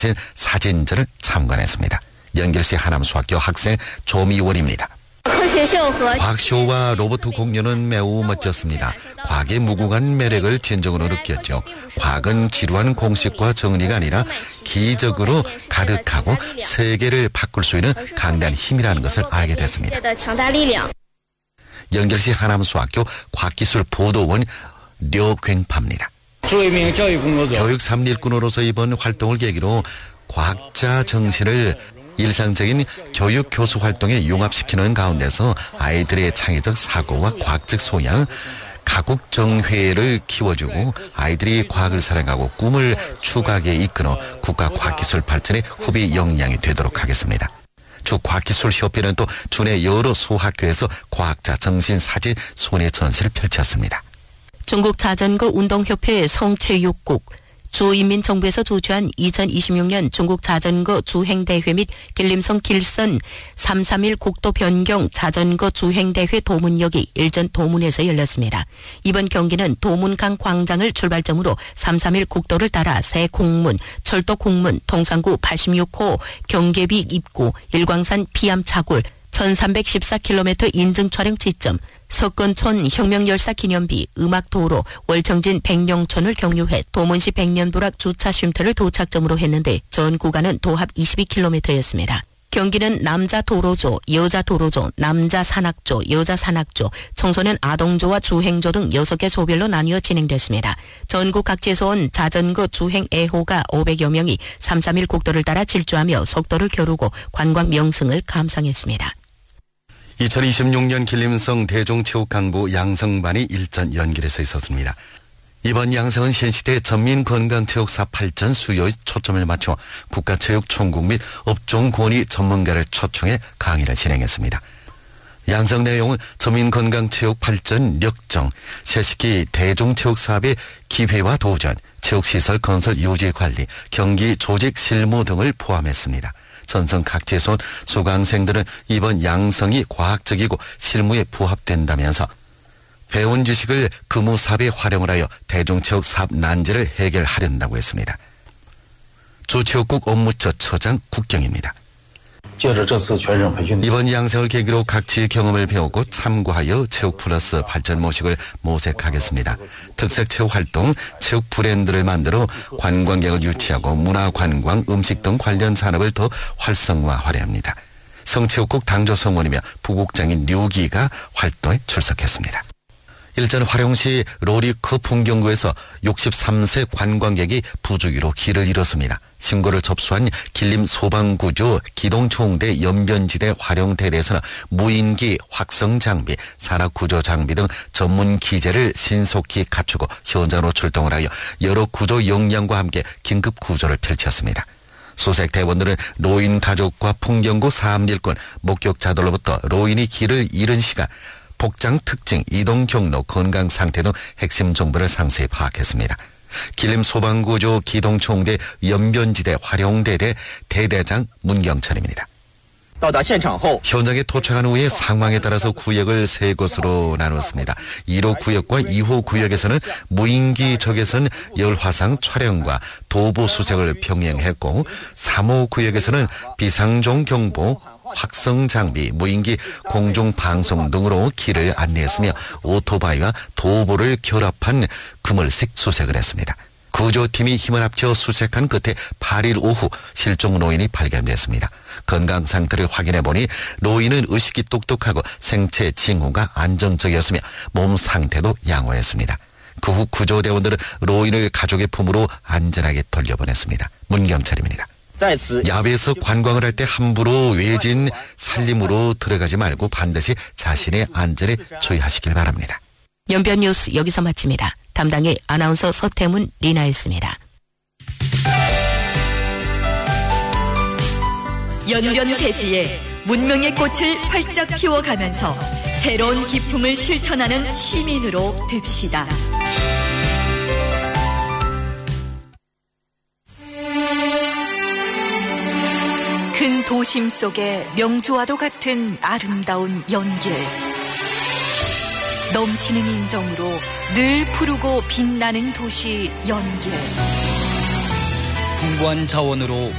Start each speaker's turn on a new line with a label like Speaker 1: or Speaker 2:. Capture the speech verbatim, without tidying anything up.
Speaker 1: 사진전을 참관했습니다. 연결시 하남수학교 학생 조미원입니다. 과학쇼와 로봇 공연은 매우 멋졌습니다. 과학의 무궁한 매력을 진정으로 느꼈죠. 과학은 지루한 공식과 정리가 아니라 기적으로 가득하고 세계를 바꿀 수 있는 강대한 힘이라는 것을 알게 됐습니다. 연결시 하남수학교 과학기술 보도원 류괜파입니다. 교육 삼일꾼으로서 이번 활동을 계기로 과학자 정신을 일상적인 교육 교수 활동에 융합시키는 가운데서 아이들의 창의적 사고와 과학적 소양, 가국정회를 키워주고 아이들이 과학을 사랑하고 꿈을 추구하게 이끌어 국가 과학기술 발전의 후비 역량이 되도록 하겠습니다. 주과학기술협회는 또 주내 여러 소학교에서 과학자 정신 사진 손해 전시를 펼쳤습니다.
Speaker 2: 중국 자전거 운동협회 성체육국, 주인민정부에서 조주한 이천이십육 년 중국 자전거 주행대회 및 길림성 길선 삼백삼십일 국도 변경 자전거 주행대회 도문역이 일전 도문에서 열렸습니다. 이번 경기는 도문강 광장을 출발점으로 삼백삼십일 국도를 따라 새콩문, 철도콩문, 동산구 팔십육 호 경계비 입구, 일광산 피암차골, 천삼백십사 킬로미터 인증 촬영 지점, 석건촌 혁명열사 기념비, 음악도로, 월청진 백령촌을 경유해 도문시 백년부락 주차 쉼터를 도착점으로 했는데 전 구간은 도합 이십이 킬로미터였습니다. 경기는 남자 도로조, 여자 도로조, 남자 산악조, 여자 산악조, 청소년 아동조와 주행조 등 여섯 개 조별로 나뉘어 진행됐습니다. 전국 각지에서 온 자전거 주행 애호가 오백여 명이 삼백삼십일 국도를 따라 질주하며 속도를 겨루고 관광 명승을 감상했습니다.
Speaker 1: 이천이십육 년 길림성 대종체육강부 양성반이 일전 연결해서 있었습니다. 이번 양성은 신시대 전민건강체육사 발전 수요에 초점을 맞춰 국가체육총국 및 업종권위 전문가를 초청해 강의를 진행했습니다. 양성 내용은 전민건강체육 발전 역정, 새시기 대종체육사업의 기회와 도전, 체육시설 건설 유지 관리, 경기 조직 실무 등을 포함했습니다. 전성 각지에서 온 수강생들은 이번 양성이 과학적이고 실무에 부합된다면서 배운 지식을 근무 사업에 활용을 하여 대중체육 사업 난제를 해결하려고 했습니다. 주체육국 업무처 처장 국경입니다. 이번 양성을 계기로 각지의 경험을 배우고 참고하여 체육 플러스 발전 모식을 모색하겠습니다. 특색 체육 활동, 체육 브랜드를 만들어 관광객을 유치하고 문화관광, 음식 등 관련 산업을 더 활성화하려 합니다. 성체육국 당조성원이며 부국장인 류기가 활동에 출석했습니다. 일전 화령시 로리크 풍경구에서 육십삼 세 관광객이 부주의로 길을 잃었습니다. 신고를 접수한 길림 소방구조 기동총대 연변지대 화령대대에서는 무인기, 확성장비, 산악구조장비 등 전문 기재를 신속히 갖추고 현장으로 출동을 하여 여러 구조 역량과 함께 긴급구조를 펼쳤습니다. 수색 대원들은 노인 가족과 풍경구 사암일꾼, 목격자들로부터 노인이 길을 잃은 시간, 복장 특징, 이동 경로, 건강 상태 등 핵심 정보를 상세히 파악했습니다. 길림 소방구조 기동총대 연변지대 화령대대 대대장 문경철입니다. 현장에 도착한 후에 상황에 따라서 구역을 세 곳으로 나눴습니다. 일 호 구역과 이 호 구역에서는 무인기 적외선 열화상 촬영과 도보 수색을 병행했고, 삼 호 구역에서는 비상종 경보, 확성 장비, 무인기 공중 방송 등으로 길을 안내했으며 오토바이와 도보를 결합한 그물식 수색을 했습니다. 구조팀이 힘을 합쳐 수색한 끝에 팔 일 오후 실종 노인이 발견됐습니다. 건강 상태를 확인해보니 노인은 의식이 똑똑하고 생체 징후가 안정적이었으며 몸 상태도 양호했습니다. 그 후 구조대원들은 노인을 가족의 품으로 안전하게 돌려보냈습니다. 문경철입니다. 야외에서 관광을 할 때 함부로 외진 산림으로 들어가지 말고 반드시 자신의 안전에 주의하시길 바랍니다.
Speaker 2: 연변 뉴스 여기서 마칩니다. 담당의 아나운서 서태문, 리나였습니다.
Speaker 3: 연변 대지에 문명의 꽃을 활짝 피워가면서 새로운 기품을 실천하는 시민으로 됩시다. 큰 도심 속의 명주와도 같은 아름다운 연길. 넘치는 인정으로 늘 푸르고 빛나는 도시 연길.
Speaker 4: 풍부한 자원으로